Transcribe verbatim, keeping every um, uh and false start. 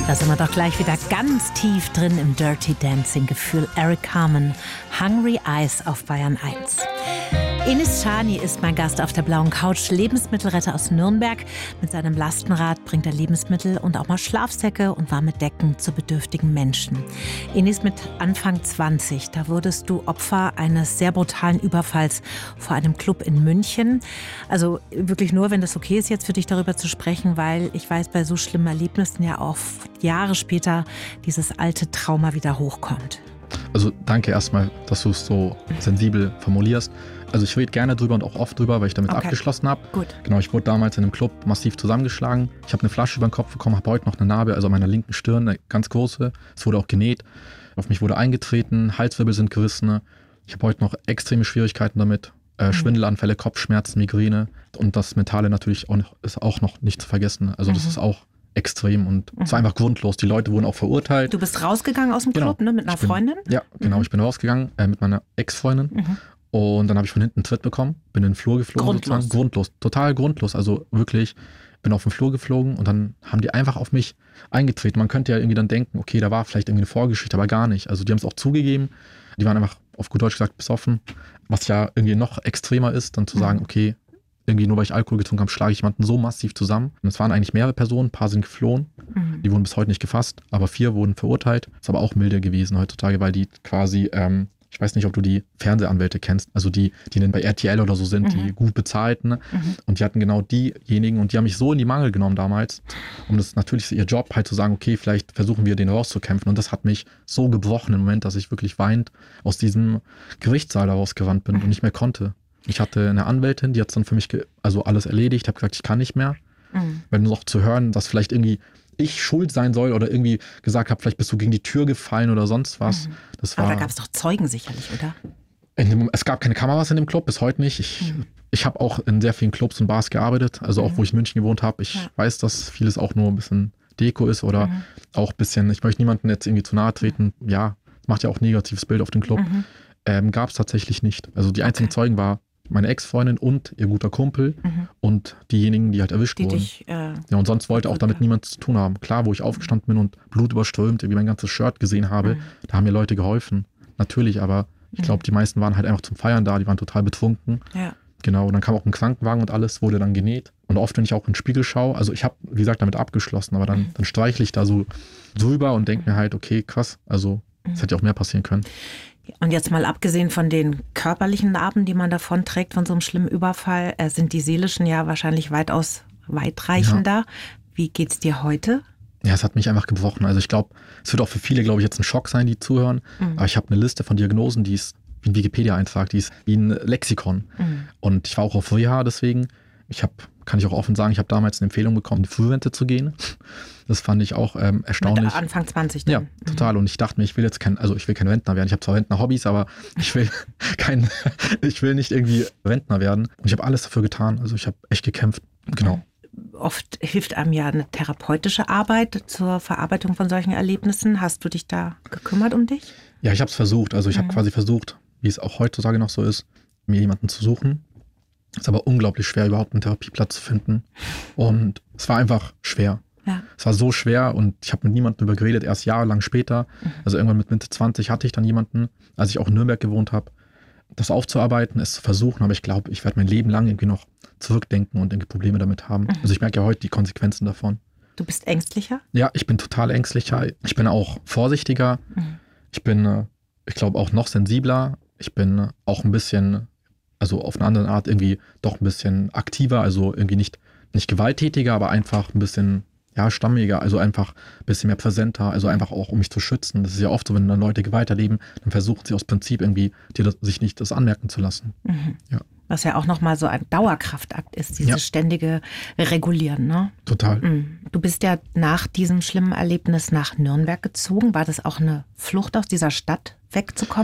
Da sind wir doch gleich wieder ganz tief drin im Dirty Dancing-Gefühl. Eric Carmen, Hungry Eyes auf Bayern eins. Enis Schani ist mein Gast auf der blauen Couch, Lebensmittelretter aus Nürnberg. Mit seinem Lastenrad bringt er Lebensmittel und auch mal Schlafsäcke und warme Decken zu bedürftigen Menschen. Enis, mit Anfang zwanzig, da wurdest du Opfer eines sehr brutalen Überfalls vor einem Club in München. Also wirklich nur, wenn das okay ist, jetzt für dich darüber zu sprechen, weil ich weiß, bei so schlimmen Erlebnissen ja auch Jahre später dieses alte Trauma wieder hochkommt. Also danke erstmal, dass du es so sensibel formulierst. Also ich rede gerne drüber und auch oft drüber, weil ich damit okay. abgeschlossen habe. Gut. Genau, ich wurde damals in einem Club massiv zusammengeschlagen. Ich habe eine Flasche über den Kopf bekommen, habe heute noch eine Narbe, also an meiner linken Stirn, eine ganz große. Es wurde auch genäht. Auf mich wurde eingetreten, Halswirbel sind gerissen. Ich habe heute noch extreme Schwierigkeiten damit. Äh, mhm. Schwindelanfälle, Kopfschmerzen, Migräne. Und das Mentale natürlich auch noch, ist auch noch nicht zu vergessen. Also mhm. das ist auch extrem und mhm. es war einfach grundlos. Die Leute wurden auch verurteilt. Du bist rausgegangen aus dem genau. Club, ne, mit einer bin, Freundin? Ja, genau. Mhm. Ich bin rausgegangen äh, mit meiner Ex-Freundin. Mhm. Und dann habe ich von hinten einen Tritt bekommen, bin in den Flur geflogen. Grundlos. Sozusagen. Grundlos, total grundlos. Also wirklich, bin auf den Flur geflogen und dann haben die einfach auf mich eingetreten. Man könnte ja irgendwie dann denken, okay, da war vielleicht irgendwie eine Vorgeschichte, aber gar nicht. Also die haben es auch zugegeben. Die waren einfach, auf gut Deutsch gesagt, besoffen. Was ja irgendwie noch extremer ist, dann zu sagen, mhm. okay, irgendwie nur weil ich Alkohol getrunken habe, schlage ich jemanden so massiv zusammen. Und es waren eigentlich mehrere Personen, ein paar sind geflohen. Mhm. Die wurden bis heute nicht gefasst, aber vier wurden verurteilt. Ist aber auch milde gewesen heutzutage, weil die quasi... Ähm, ich weiß nicht, ob du die Fernsehanwälte kennst, also die, die bei R T L oder so sind, mhm. die gut bezahlten. Mhm. Und die hatten genau diejenigen und die haben mich so in die Mangel genommen damals. Und das ist natürlich ihr Job, halt zu sagen, okay, vielleicht versuchen wir den rauszukämpfen. Und das hat mich so gebrochen im Moment, dass ich wirklich weinend aus diesem Gerichtssaal rausgerannt bin mhm. und nicht mehr konnte. Ich hatte eine Anwältin, die hat dann für mich ge- also alles erledigt. Ich habe gesagt, ich kann nicht mehr. Mhm. Weil noch zu hören, dass vielleicht irgendwie ich schuld sein soll oder irgendwie gesagt habe, vielleicht bist du gegen die Tür gefallen oder sonst was. Mhm. Das war, aber da gab es doch Zeugen sicherlich, oder? In dem, es gab keine Kameras in dem Club, bis heute nicht. Ich, mhm. ich habe auch in sehr vielen Clubs und Bars gearbeitet, also auch, mhm. wo ich in München gewohnt habe. Ich ja. weiß, dass vieles auch nur ein bisschen Deko ist oder mhm. auch ein bisschen, ich möchte niemandem jetzt irgendwie zu nahe treten. Ja, macht ja auch ein negatives Bild auf den Club. Mhm. Ähm, gab es tatsächlich nicht. Also die einzigen okay. Zeugen war meine Ex-Freundin und ihr guter Kumpel mhm. und diejenigen, die halt erwischt die wurden. Dich, äh, ja, und sonst wollte auch damit ja. niemand zu tun haben. Klar, wo ich aufgestanden bin und Blut überströmt, irgendwie mein ganzes Shirt gesehen habe, mhm. da haben mir Leute geholfen. Natürlich, aber ich glaube, die meisten waren halt einfach zum Feiern da, die waren total betrunken. Ja. Genau, und dann kam auch ein Krankenwagen und alles, wurde dann genäht. Und oft, wenn ich auch in den Spiegel schaue, also ich habe, wie gesagt, damit abgeschlossen, aber dann, mhm. dann streichle ich da so drüber und denke mir halt, okay, krass, also es mhm. hätte ja auch mehr passieren können. Und jetzt mal abgesehen von den körperlichen Narben, die man davon trägt, von so einem schlimmen Überfall, äh, sind die seelischen ja wahrscheinlich weitaus weitreichender. Ja. Wie geht's dir heute? Ja, es hat mich einfach gebrochen. Also ich glaube, es wird auch für viele, glaube ich, jetzt ein Schock sein, die zuhören. Mhm. Aber ich habe eine Liste von Diagnosen, die ist wie ein Wikipedia-Eintrag, die ist wie ein Lexikon. Mhm. Und ich war auch auf Reha deswegen. Ich habe, kann ich auch offen sagen, ich habe damals eine Empfehlung bekommen, in die Frührente zu gehen. Das fand ich auch ähm, erstaunlich. Mit Anfang zwanzig dann. Ja, total. Und ich dachte mir, ich will jetzt kein, also ich will kein Rentner werden. Ich habe zwar Rentner-Hobbys, aber ich will kein, ich will nicht irgendwie Rentner werden. Und ich habe alles dafür getan. Also ich habe echt gekämpft. Genau. Oft hilft einem ja eine therapeutische Arbeit zur Verarbeitung von solchen Erlebnissen. Hast du dich da gekümmert um dich? Ja, ich habe es versucht. Also ich mhm. habe quasi versucht, wie es auch heutzutage noch so ist, mir jemanden zu suchen. Es ist aber unglaublich schwer, überhaupt einen Therapieplatz zu finden. Und es war einfach schwer. Ja. Es war so schwer und ich habe mit niemandem darüber geredet, erst jahrelang später. Mhm. Also irgendwann mit Mitte zwanzig hatte ich dann jemanden, als ich auch in Nürnberg gewohnt habe, das aufzuarbeiten, es zu versuchen. Aber ich glaube, ich werde mein Leben lang irgendwie noch zurückdenken und irgendwie Probleme damit haben. Mhm. Also ich merke ja heute die Konsequenzen davon. Du bist ängstlicher? Ja, ich bin total ängstlicher. Ich bin auch vorsichtiger. Mhm. Ich bin, ich glaube, auch noch sensibler. Ich bin auch ein bisschen... also auf eine andere Art irgendwie doch ein bisschen aktiver, also irgendwie nicht, nicht gewalttätiger, aber einfach ein bisschen ja, stammiger, also einfach ein bisschen mehr präsenter, also einfach auch, um mich zu schützen. Das ist ja oft so, wenn dann Leute Gewalt erleben, dann versuchen sie aus Prinzip irgendwie, dir das, sich nicht das anmerken zu lassen. Mhm. Ja. Was ja auch nochmal so ein Dauerkraftakt ist, dieses ja. ständige Regulieren, ne? Total. Mhm. Du bist ja nach diesem schlimmen Erlebnis nach Nürnberg gezogen. War das auch eine Flucht aus dieser Stadt wegzukommen?